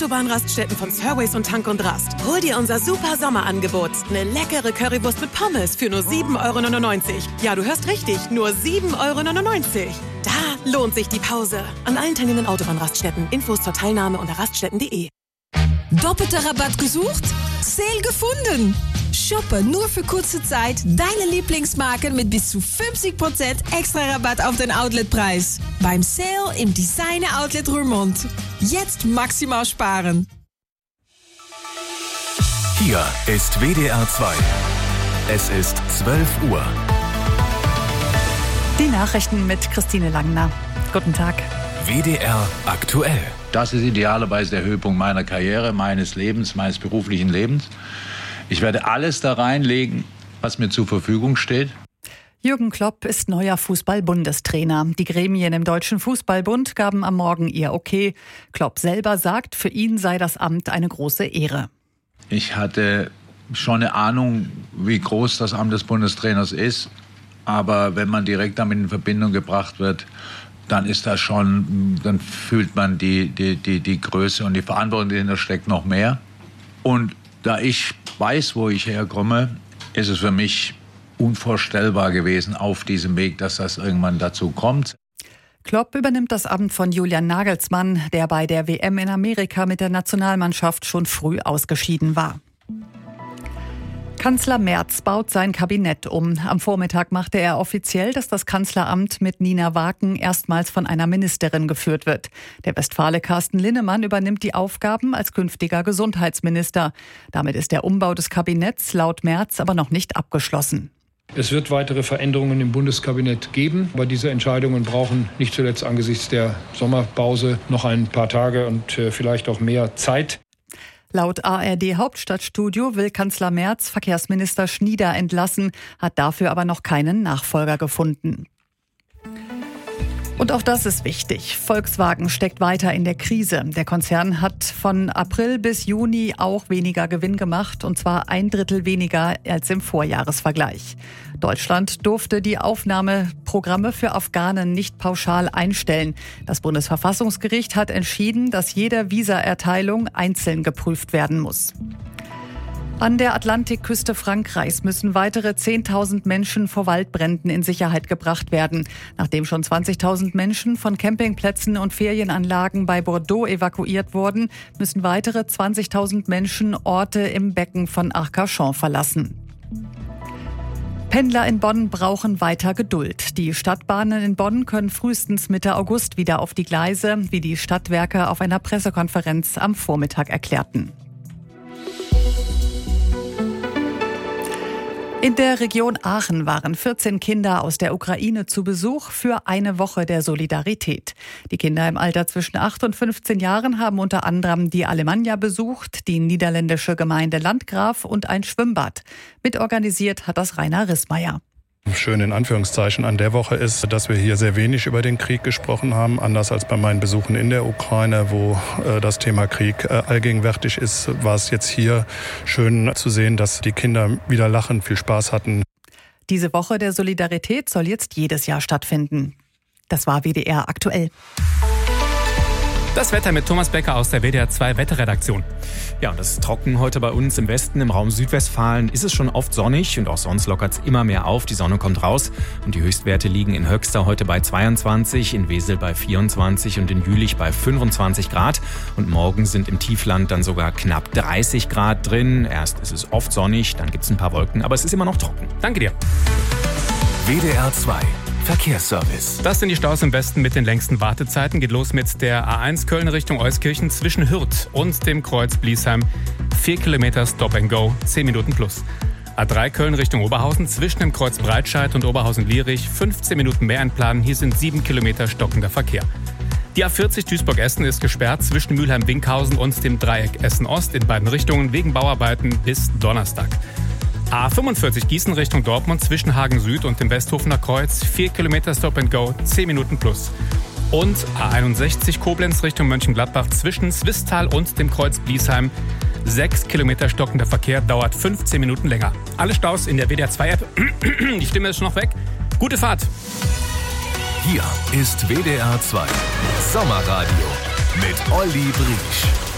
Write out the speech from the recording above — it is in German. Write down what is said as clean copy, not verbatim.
Autobahnraststätten von Surways und Tank und Rast. Hol dir unser super Sommerangebot. Eine leckere Currywurst mit Pommes für nur 7,99 €. Ja, du hörst richtig, nur 7,99 €. Da lohnt sich die Pause. An allen teilnehmenden Autobahnraststätten. Infos zur Teilnahme unter raststätten.de. Doppelter Rabatt gesucht? Sale gefunden! Shoppe nur für kurze Zeit deine Lieblingsmarken mit bis zu 50% extra Rabatt auf den Outletpreis. Beim Sale im Designer Outlet Roermond. Jetzt maximal sparen. Hier ist WDR 2. Es ist 12 Uhr. Die Nachrichten mit Christine Langner. Guten Tag. WDR aktuell. Das ist idealerweise der Höhepunkt meiner Karriere, meines Lebens, meines beruflichen Lebens. Ich werde alles da reinlegen, was mir zur Verfügung steht. Jürgen Klopp ist neuer Fußball-Bundestrainer. Die Gremien im Deutschen Fußballbund gaben am Morgen ihr Okay. Klopp selber sagt, für ihn sei das Amt eine große Ehre. Ich hatte schon eine Ahnung, wie groß das Amt des Bundestrainers ist. Aber wenn man direkt damit in Verbindung gebracht wird, dann ist das schon, dann fühlt man die Größe und die Verantwortung, die dahinter steckt, noch mehr. Und da ich weiß, wo ich herkomme, ist es für mich unvorstellbar gewesen auf diesem Weg, dass das irgendwann dazu kommt. Klopp übernimmt das Amt von Julian Nagelsmann, der bei der WM in Amerika mit der Nationalmannschaft schon früh ausgeschieden war. Kanzler Merz baut sein Kabinett um. Am Vormittag machte er offiziell, dass das Kanzleramt mit Nina Waken erstmals von einer Ministerin geführt wird. Der Westfale Carsten Linnemann übernimmt die Aufgaben als künftiger Gesundheitsminister. Damit ist der Umbau des Kabinetts laut Merz aber noch nicht abgeschlossen. Es wird weitere Veränderungen im Bundeskabinett geben, aber diese Entscheidungen brauchen nicht zuletzt angesichts der Sommerpause noch ein paar Tage und vielleicht auch mehr Zeit. Laut ARD Hauptstadtstudio will Kanzler Merz Verkehrsminister Schnieder entlassen, hat dafür aber noch keinen Nachfolger gefunden. Und auch das ist wichtig. Volkswagen steckt weiter in der Krise. Der Konzern hat von April bis Juni auch weniger Gewinn gemacht, und zwar 1/3 weniger als im Vorjahresvergleich. Deutschland durfte die Aufnahmeprogramme für Afghanen nicht pauschal einstellen. Das Bundesverfassungsgericht hat entschieden, dass jede Visaerteilung einzeln geprüft werden muss. An der Atlantikküste Frankreichs müssen weitere 10.000 Menschen vor Waldbränden in Sicherheit gebracht werden. Nachdem schon 20.000 Menschen von Campingplätzen und Ferienanlagen bei Bordeaux evakuiert wurden, müssen weitere 20.000 Menschen Orte im Becken von Arcachon verlassen. Pendler in Bonn brauchen weiter Geduld. Die Stadtbahnen in Bonn können frühestens Mitte August wieder auf die Gleise, wie die Stadtwerke auf einer Pressekonferenz am Vormittag erklärten. In der Region Aachen waren 14 Kinder aus der Ukraine zu Besuch für eine Woche der Solidarität. Die Kinder im Alter zwischen 8 und 15 Jahren haben unter anderem die Alemannia besucht, die niederländische Gemeinde Landgraf und ein Schwimmbad. Mitorganisiert hat das Rainer Rissmeier. Schön in Anführungszeichen an der Woche ist, dass wir hier sehr wenig über den Krieg gesprochen haben. Anders als bei meinen Besuchen in der Ukraine, wo das Thema Krieg allgegenwärtig ist, war es jetzt hier schön zu sehen, dass die Kinder wieder lachen, viel Spaß hatten. Diese Woche der Solidarität soll jetzt jedes Jahr stattfinden. Das war WDR aktuell. Das Wetter mit Thomas Becker aus der WDR 2 Wetterredaktion. Ja, und es ist trocken heute bei uns im Westen. Im Raum Südwestfalen ist es schon oft sonnig und auch sonst lockert es immer mehr auf. Die Sonne kommt raus und die Höchstwerte liegen in Höxter heute bei 22, in Wesel bei 24 und in Jülich bei 25 Grad. Und morgen sind im Tiefland dann sogar knapp 30 Grad drin. Erst ist es oft sonnig, dann gibt es ein paar Wolken, aber es ist immer noch trocken. Danke dir. WDR 2 Verkehrsservice. Das sind die Staus im Westen mit den längsten Wartezeiten. Geht los mit der A1 Köln Richtung Euskirchen zwischen Hürth und dem Kreuz Bliesheim. 4 Kilometer Stop and Go, 10 Minuten plus. A3 Köln Richtung Oberhausen zwischen dem Kreuz Breitscheid und Oberhausen-Lierich. 15 Minuten mehr einplanen. Hier sind 7 Kilometer stockender Verkehr. Die A40 Duisburg-Essen ist gesperrt zwischen Mülheim-Winkhausen und dem Dreieck Essen-Ost in beiden Richtungen wegen Bauarbeiten bis Donnerstag. A45 Gießen Richtung Dortmund zwischen Hagen Süd und dem Westhofener Kreuz. 4 Kilometer Stop and Go, 10 Minuten plus. Und A61 Koblenz Richtung Mönchengladbach zwischen Swisttal und dem Kreuz Bliesheim. 6 Kilometer stockender Verkehr, dauert 15 Minuten länger. Alle Staus in der WDR 2 App. Die Stimme ist schon noch weg. Gute Fahrt. Hier ist WDR 2 Sommerradio mit Olli Briesch.